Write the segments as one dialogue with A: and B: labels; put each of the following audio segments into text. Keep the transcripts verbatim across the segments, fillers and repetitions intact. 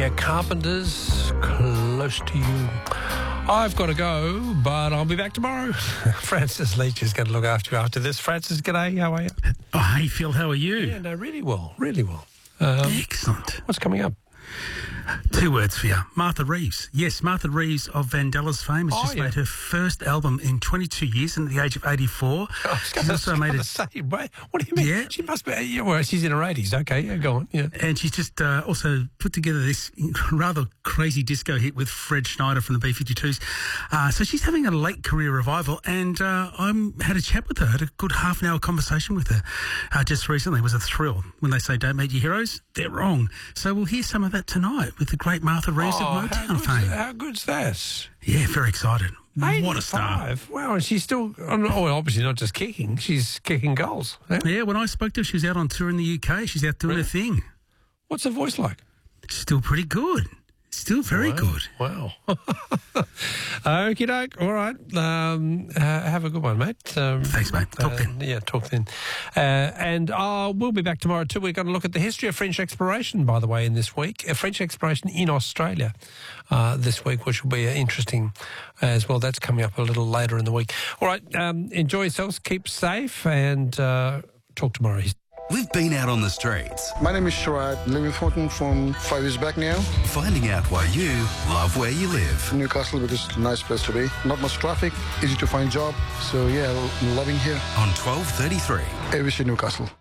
A: Yeah, Carpenters, Close to You. I've got to go, but I'll be back tomorrow. Francis Leach is going to look after you after this. Francis, g'day, how are you?
B: Oh, hey, Phil, how are you?
A: Yeah, no, really well, really well. Um,
B: Excellent.
A: What's coming up?
B: Two words for you. Martha Reeves. Yes, Martha Reeves of Vandellas fame has
A: Oh,
B: just
A: yeah.
B: made her first album in twenty-two years and at the age of eighty-four.
A: I was
B: She's also made
A: going
B: a...
A: to say, wait, what do you mean?
B: Yeah.
A: She must be, yeah, well, she's in her eighties. Okay, yeah, go on. Yeah.
B: And she's just uh, also put together this rather crazy disco hit with Fred Schneider from the B fifty-twos. Uh, so she's having a late career revival, and uh, I had a chat with her, had a good half an hour conversation with her uh, just recently. It was a thrill. When they say don't meet your heroes, they're wrong. So we'll hear some of that tonight with the great Martha Reeves
A: Oh,
B: of
A: how
B: Motown
A: good's,
B: fame.
A: how good's that?
B: Yeah, very excited. What a star.
A: eighty-five. Wow, and she's still, oh, obviously not just kicking, she's kicking goals. Yeah?
B: Yeah, when I spoke to her, she was out on tour in the U K. She's out doing
A: Really?
B: her thing.
A: What's her voice like?
B: Still pretty good. Still very
A: Wow.
B: good.
A: Wow. Okie doke. All right. Um, uh, have a good one, mate. Um,
B: Thanks, mate. Talk
A: uh,
B: then.
A: Yeah, talk then. Uh, and uh, we'll be back tomorrow too. We're going to look at the history of French exploration, by the way, in this week. Uh, French exploration in Australia uh, this week, which will be uh, interesting as well. That's coming up a little later in the week. All right. Um, enjoy yourselves. Keep safe and uh, talk tomorrow.
C: We've been out on the streets,
D: My name is Sharad, living in Thornton from five years back now.
C: finding out why you love where you live.
D: Newcastle because it's a nice place to be. Not much traffic, easy to find job. So yeah, I'm loving here.
C: On twelve thirty-three.
D: A B C Newcastle.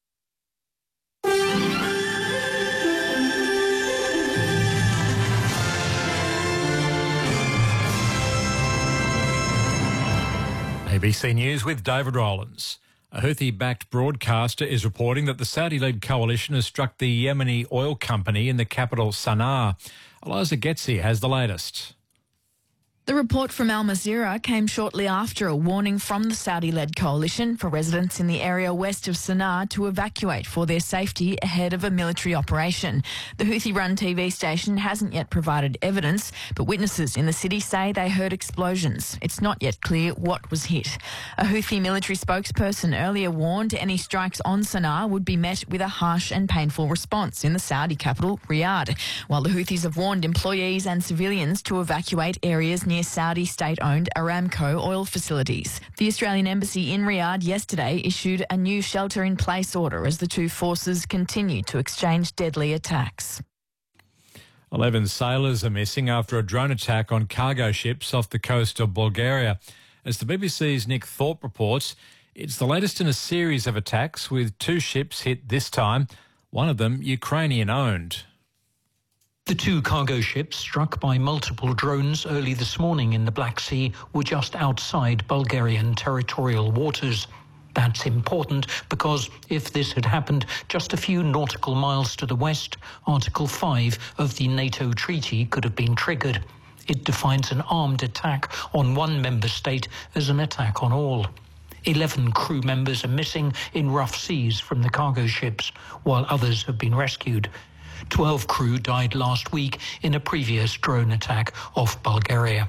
E: A B C News with David Rowlands. A Houthi-backed broadcaster is reporting that the Saudi-led coalition has struck the Yemeni oil company in the capital Sana'a. Eliza Getzi has the latest.
F: The report from Al Jazeera came shortly after a warning from the Saudi-led coalition for residents in the area west of Sana'a to evacuate for their safety ahead of a military operation. The Houthi-run T V station hasn't yet provided evidence, but witnesses in the city say they heard explosions. It's not yet clear what was hit. A Houthi military spokesperson earlier warned any strikes on Sana'a would be met with a harsh and painful response in the Saudi capital, Riyadh, while the Houthis have warned employees and civilians to evacuate areas near near Saudi state-owned Aramco oil facilities. The Australian Embassy in Riyadh yesterday issued a new shelter-in-place order as the two forces continue to exchange deadly attacks.
E: Eleven sailors are missing after a drone attack on cargo ships off the coast of Bulgaria. As the B B C's Nick Thorpe reports, it's the latest in a series of attacks with two ships hit this time, one of them Ukrainian-owned.
G: The two cargo ships struck by multiple drones early this morning in the Black Sea were just outside Bulgarian territorial waters. That's important because if this had happened just a few nautical miles to the west, Article five of the NATO treaty could have been triggered. It defines an armed attack on one member state as an attack on all. Eleven crew members are missing in rough seas from the cargo ships, while others have been rescued. Twelve crew died last week in a previous drone attack off Bulgaria.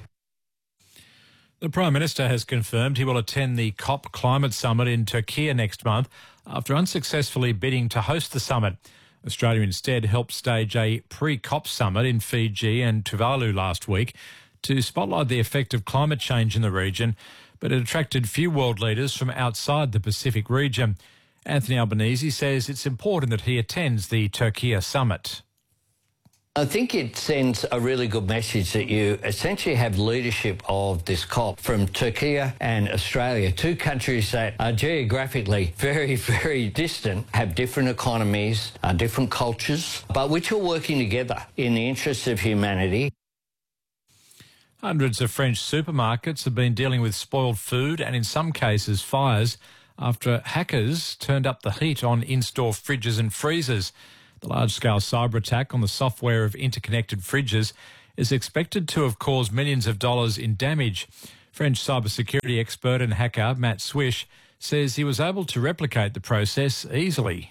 E: The Prime Minister has confirmed he will attend the COP Climate Summit in Turkey next month after unsuccessfully bidding to host the summit. Australia instead helped stage a pre-COP summit in Fiji and Tuvalu last week to spotlight the effect of climate change in the region, but it attracted few world leaders from outside the Pacific region. Anthony Albanese says it's important that he attends the Turkey summit.
H: I think it sends a really good message that you essentially have leadership of this COP from Turkey and Australia, two countries that are geographically very, very distant, have different economies, uh, different cultures, but which are working together in the interests of humanity.
E: Hundreds of French supermarkets have been dealing with spoiled food and in some cases fires after hackers turned up the heat on in-store fridges and freezers. The large-scale cyber attack on the software of interconnected fridges is expected to have caused millions of dollars in damage. French cybersecurity expert and hacker Matt Swish says he was able to replicate the process easily.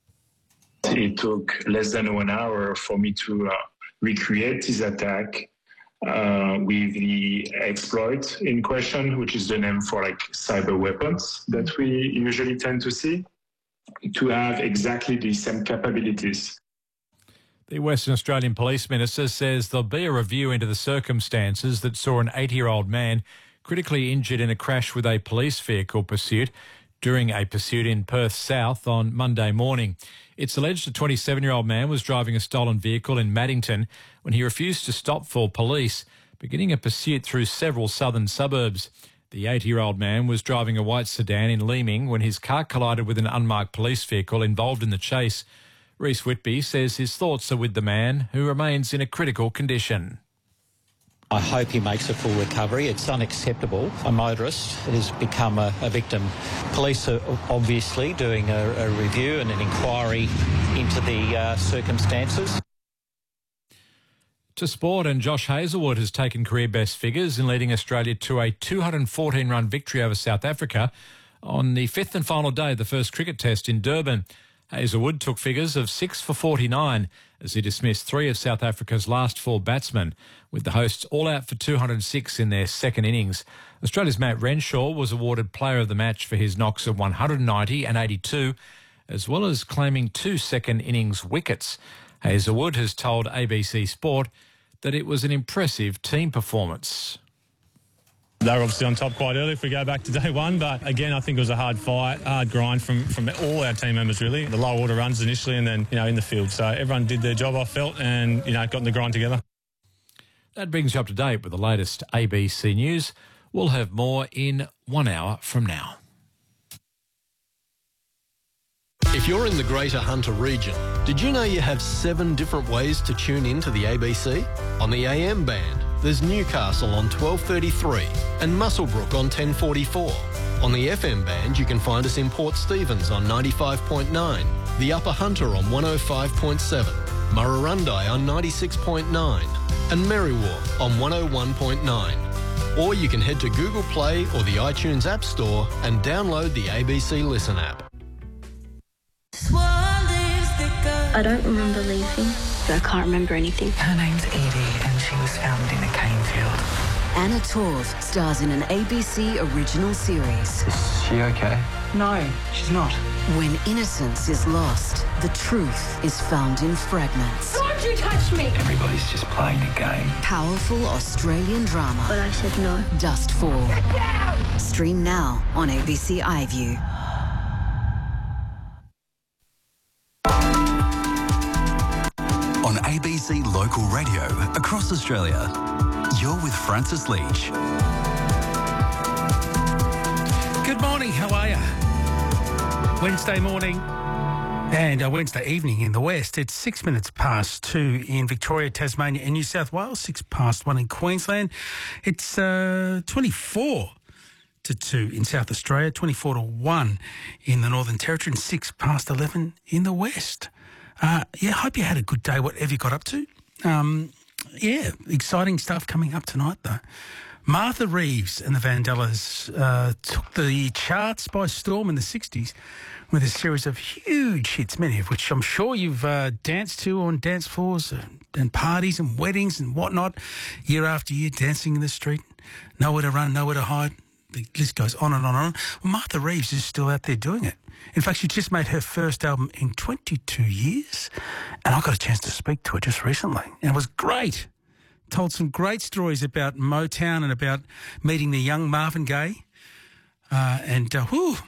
I: It took less than one hour for me to uh, recreate this attack uh, with the exploit in question, which is the name for like cyber weapons that we usually tend to see, to have exactly the same capabilities.
E: The Western Australian Police Minister says there'll be a review into the circumstances that saw an eighty-year-old man critically injured in a crash with a police vehicle pursuit during a pursuit in Perth South on Monday morning. It's alleged a twenty-seven-year-old man was driving a stolen vehicle in Maddington when he refused to stop for police, beginning a pursuit through several southern suburbs. The eighty-year-old man was driving a white sedan in Leeming when his car collided with an unmarked police vehicle involved in the chase. Reece Whitby says his thoughts are with the man, who remains in a critical condition.
J: I hope he makes a full recovery. It's unacceptable. A motorist has become a, a victim. Police are obviously doing a, a review and an inquiry into the uh, circumstances.
E: To sport, and Josh Hazlewood has taken career best figures in leading Australia to a two hundred fourteen run victory over South Africa on the fifth and final day of the first cricket test in Durban. Hazlewood took figures of six for forty-nine as he dismissed three of South Africa's last four batsmen, with the hosts all out for two hundred six in their second innings. Australia's Matt Renshaw was awarded Player of the Match for his knocks of one hundred ninety and eighty-two, as well as claiming two second innings wickets. Hazlewood has told A B C Sport that it was an impressive team performance.
K: They were obviously on top quite early if we go back to day one, but again, I think it was a hard fight, hard grind from, from all our team members, really. The low order runs initially and then, you know, in the field. So everyone did their job, I felt, and, you know, got in the grind together.
E: That brings you up to date with the latest A B C News. We'll have more in one hour from now.
L: If you're in the Greater Hunter region, did you know you have seven different ways to tune in to the A B C? On the A M band, there's Newcastle on twelve thirty-three and Muswellbrook on ten forty-four. On the F M band, you can find us in Port Stephens on ninety-five point nine, the Upper Hunter on one oh five point seven, Murrurundi on ninety-six point nine and Merriwa on one oh one point nine. Or you can head to Google Play or the iTunes App Store and download the A B C Listen app.
M: I don't remember leaving. I can't remember anything.
N: Her name's Edie and she was found in a cane field.
O: Anna Torv stars in an A B C original series.
P: Is she okay?
N: No, she's not.
O: When innocence is lost, the truth is found in fragments.
M: Don't you touch me!
P: Everybody's just playing a game.
O: Powerful Australian drama.
M: But I said no.
O: Dustfall.
M: Get down!
O: Stream now on A B C iView.
C: On A B C Local Radio across Australia, you're with Francis Leach.
B: Good morning, how are you? Wednesday morning and a Wednesday evening in the West. It's six minutes past two in Victoria, Tasmania and New South Wales, six past one in Queensland. It's uh, twenty-four to two in South Australia, twenty-four to one in the Northern Territory and six past eleven in the West. Uh, yeah, hope you had a good day, whatever you got up to. Um, yeah, exciting stuff coming up tonight, though. Martha Reeves and the Vandellas uh, took the charts by storm in the sixties with a series of huge hits, many of which I'm sure you've uh, danced to on dance floors and parties and weddings and whatnot, year after year, dancing in the street, nowhere to run, nowhere to hide. The list goes on and on and on. Well, Martha Reeves is still out there doing it. In fact, she just made her first album in twenty-two years, and I got a chance to speak to her just recently, and it was great. Told some great stories about Motown and about meeting the young Marvin Gaye, uh, and uh, whew,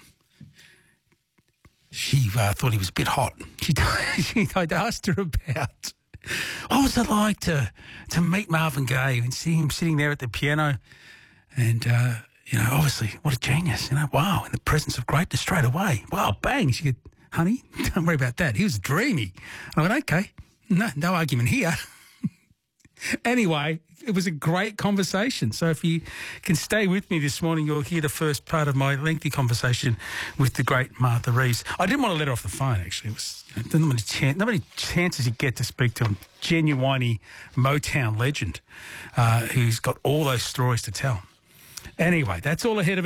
B: she uh, thought he was a bit hot. She, she, I'd asked her about what was it like to to meet Marvin Gaye and see him sitting there at the piano, and. Uh, You know, obviously, what a genius, you know, wow, in the presence of greatness straight away. Wow, bang. She said, honey, don't worry about that. He was dreamy. I went, okay, no, no argument here. Anyway, it was a great conversation. So if you can stay with me this morning, you'll hear the first part of my lengthy conversation with the great Martha Reeves. I didn't want to let her off the phone, actually. It was you know, not, many chan- not many chances you get to speak to a genuine Motown legend uh, who's got all those stories to tell. Anyway, that's all ahead of us.